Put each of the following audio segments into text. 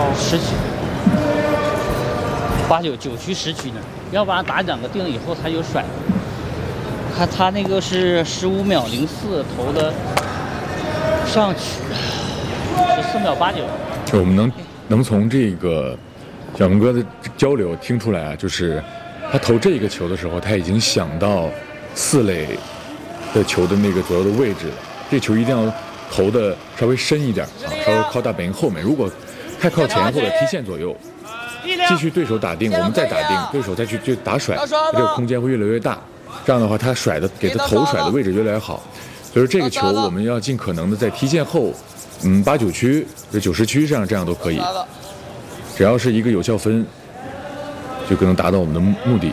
10局，8、9、9局10局呢，要不然打2个定以后他就甩。他那个是15秒04投的上曲，14秒89。 我们能从这个小明哥的交流听出来啊，就是他投这个球的时候，他已经想到4垒的球的那个左右的位置了。这球一定要投的稍微深一点啊，稍微靠大本营后面。如果太靠前或者踢线左右，继续对手打定，我们再打定，对手再去打甩，这个空间会越来越大。这样的话，他给他投甩的位置越来越好。所以说这个球我们要尽可能的在踢线后，8、9区、90区上这样都可以。只要是一个有效分，就可能达到我们的目的。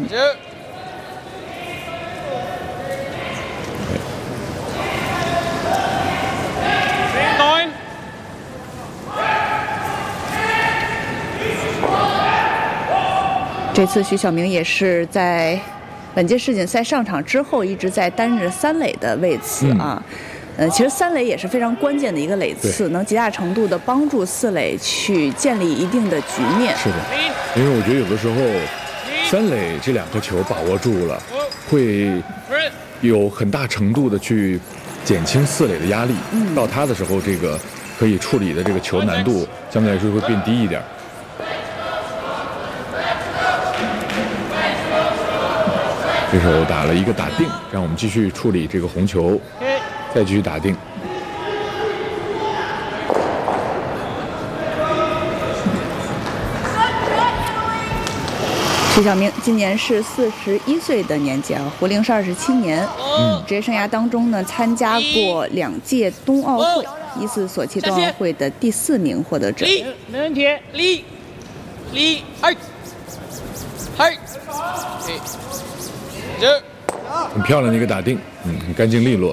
这次徐晓明也是在本届世锦赛上场之后，一直在担任3垒的位次啊。其实3垒也是非常关键的一个垒次，能极大程度的帮助4垒去建立一定的局面。 是的，因为我觉得有的时候3垒这2颗球把握住了，会有很大程度的去减轻4垒的压力。到他的时候，这个可以处理的这个球难度相对来说会变低一点。这手打了一个打定，让我们继续处理这个红球，再继续打定。 徐晓明今年是41岁的年纪啊，胡龄是27年。职业生涯当中呢，参加过2届冬奥会，14索契冬奥会的第4名获得者。 没问题，立， 很漂亮的一个打定，很干净利落。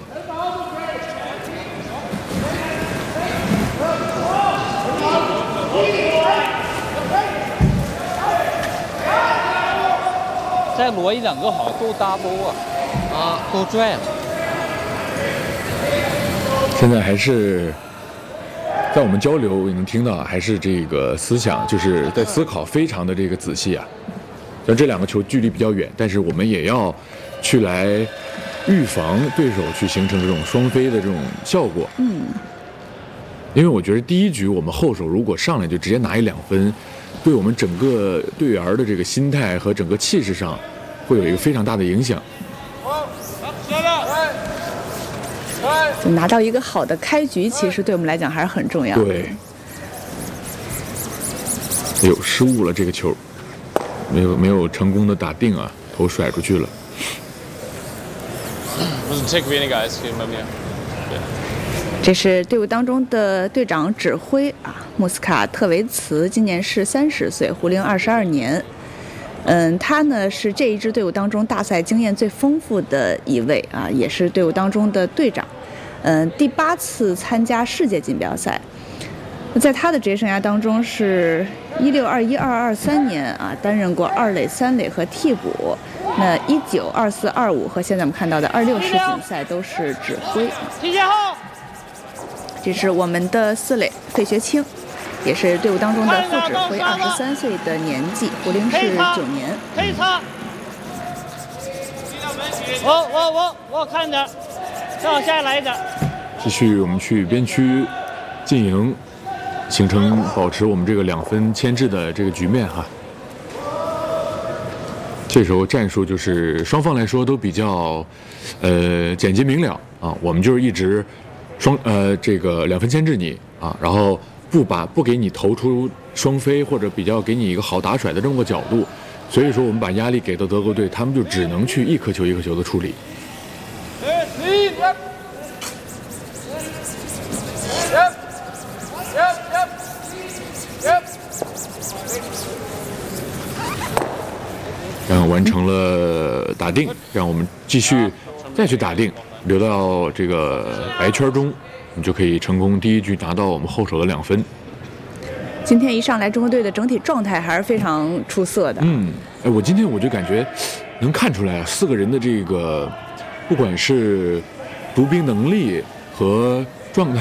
再罗1、2个好，够 double 啊，够拽了。 现在还是在我们交流也能听到，还是这个思想就是在思考，非常的这个仔细啊。像这2个球距离比较远，但是我们也要去来预防对手去形成这种双飞的这种效果。因为我觉得第1局我们后手如果上来就直接拿1、2分，对我们整个队员的这个心态和整个气势上会有一个非常大的影响。 拿到一个好的开局，其实对我们来讲还是很重要的。 对，失误了这个球。没有成功的打定啊，头甩出去了。 这是队伍当中的队长指挥啊，穆斯卡特维茨今年是30岁，胡龄22年。他呢是这一支队伍当中大赛经验最丰富的一位啊，也是队伍当中的队长。第8次参加世界锦标赛。在他的职业生涯当中是16、21、22、23年啊，担任过2垒、3垒和替补。那19、24、25和现在我们看到的26世锦赛都是指挥。这是我们的4垒费学清，也是队伍当中的副指挥，23岁的年纪，胡龄是9年。 可以擦。我看着，再往下来一点。 继续我们去边区进营。保持我们这个2分牵制的这个局面哈。这时候战术就是双方来说都比较简洁明了啊，我们就是一直这个2分牵制你啊，然后不给你投出双飞或者比较给你一个好打甩的这么个角度，所以说我们把压力给到德国队，他们就只能去一颗球一颗球的处理。然后完成了打定，让我们继续再去打定，留到这个白圈中，我们就可以成功第1局拿到我们后手的2分。 今天一上来，中国队的整体状态还是非常出色的。 我今天我就感觉能看出来4个人的这个，不管是读兵能力和